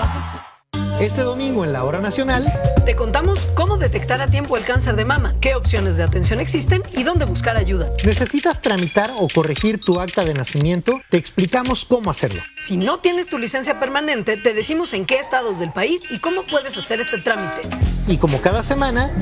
Este domingo en la Hora Nacional te contamos cómo detectar a tiempo el cáncer de mama, qué opciones de atención existen y dónde buscar ayuda. ¿Necesitas tramitar o corregir tu acta de nacimiento? Te explicamos cómo hacerlo. Si no tienes tu licencia permanente, te decimos en qué estados del país y cómo puedes hacer este trámite. Y como cada semana,